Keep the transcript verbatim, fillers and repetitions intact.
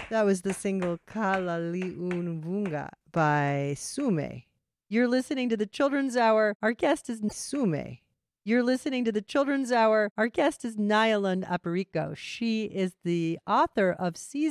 That was the single Kalaliunvunga by Sume. You're listening to the Children's Hour. Our guest is Sume. You're listening to the Children's Hour. Our guest is Nayalun Aparico. She is the author of Season